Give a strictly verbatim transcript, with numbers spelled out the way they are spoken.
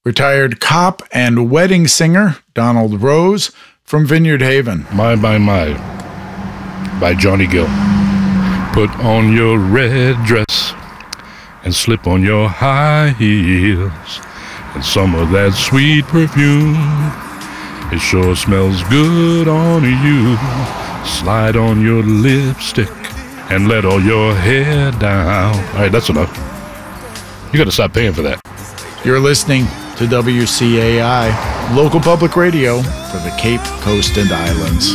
Retired cop and wedding singer Donald Rose from Vineyard Haven. My, my, my, by Johnny Gill. Put on your red dress and slip on your high heels and some of that sweet perfume. It sure smells good on you. Slide on your lipstick and let all your hair down. All right, that's enough. You got to stop paying for that. You're listening to W C A I, local public radio for the Cape Coast and Islands.